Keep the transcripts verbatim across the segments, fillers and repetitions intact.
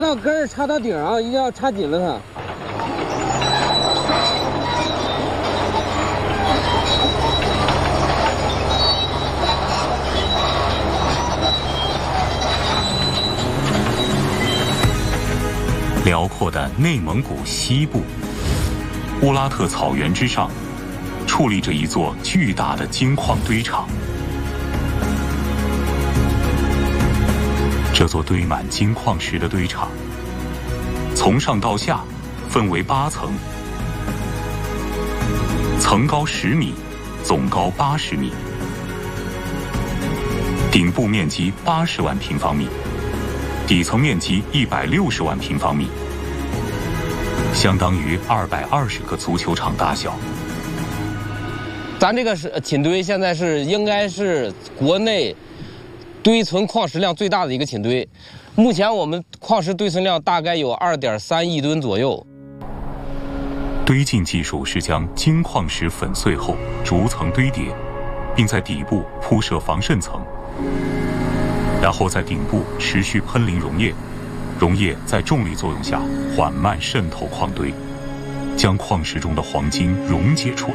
到根儿插到顶啊，一定要插紧了它。 辽阔的内蒙古西部，乌拉特草原之上，矗立着一座巨大的金矿堆场。这座堆满金矿石的堆场，从上到下分为八层，层高十米，总高八十米，顶部面积八十万平方米，底层面积一百六十万平方米，相当于二百二十个足球场大小。 咱这个是寝堆，现在是应该是国内堆存矿石量最大的一个寝堆。目前我们矿石堆存量大概有二点三亿吨左右。 堆进技术是将金矿石粉碎后逐层堆叠，并在底部铺设防渗层，然后在顶部持续喷淋溶液，溶液在重力作用下缓慢渗透矿堆，将矿石中的黄金溶解出来。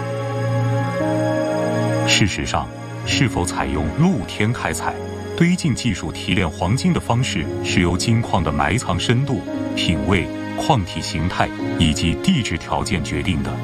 事实上，是否采用露天开采、堆进技术提炼黄金的方式，是由金矿的埋藏深度、品位、矿体形态以及地质条件决定的。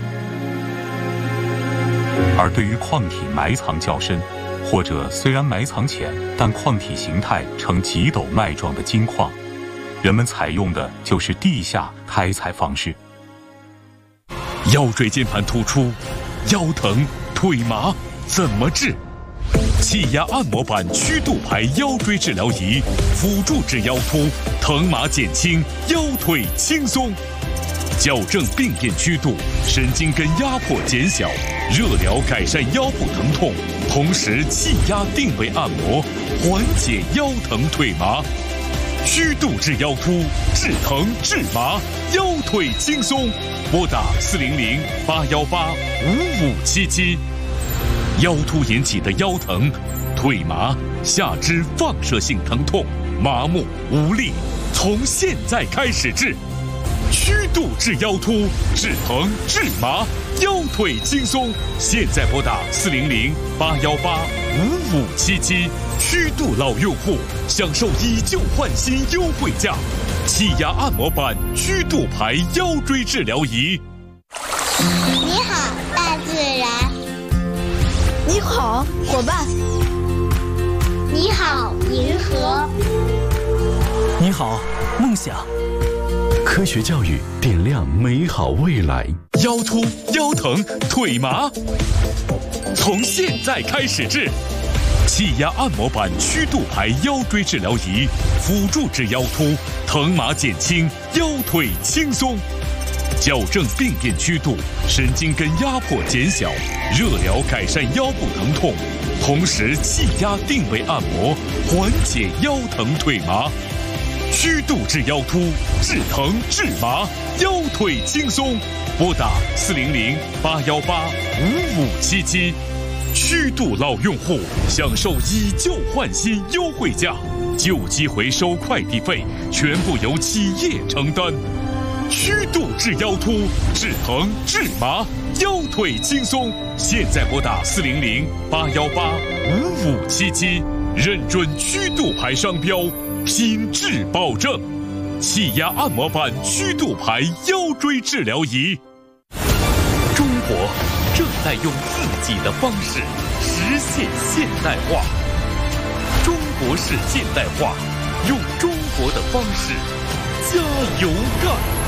而对于矿体埋藏较深，或者虽然埋藏浅，但矿体形态呈棘斗脉状的金矿，人们采用的就是地下开采方式。 腰椎间盘突出、腰疼、腿麻怎么治？气压按摩板曲度排腰椎治疗仪，辅助治腰突，疼麻减轻，腰腿轻松。矫正病变曲度，神经根压迫减小，热疗改善腰部疼痛，同时气压定位按摩，缓解腰疼腿麻。曲度治腰突，治疼治麻，腰腿轻松。拨打四零零八幺八五五七七。腰突引起的腰疼、腿麻、下肢放射性疼痛、麻木无力，从现在开始治。曲度治腰突，治疼治麻，腰腿轻松。现在拨打四零零八幺八五五七七。曲度老用户享受以旧换新优惠价，气压按摩板曲度排腰椎治疗仪。 你好，大自然。 你好，伙伴。 你好，银河。 你好，梦想。 科学教育点亮美好未来。 腰突、腰疼、腿麻，从现在开始治。气压按摩板曲度排腰椎治疗仪，辅助治腰突，疼麻减轻，腰腿轻松。矫正病变曲度，神经根压迫减小，热疗改善腰部疼痛，同时气压定位按摩，缓解腰疼腿麻。曲度治腰突，治疼治麻，腰腿轻松。拨打四零零八幺八五五七七。曲度老用户享受以旧换新优惠价，旧机回收快递费全部由企业承担。曲度治腰突，治疼治麻，腰腿轻松。现在拨打四零零八幺八五五七七，认准曲度牌商标，品质保证。气压按摩板曲度牌腰椎治疗仪。中国正在用自己的方式实现现代化。中国式现代化，用中国的方式加油干！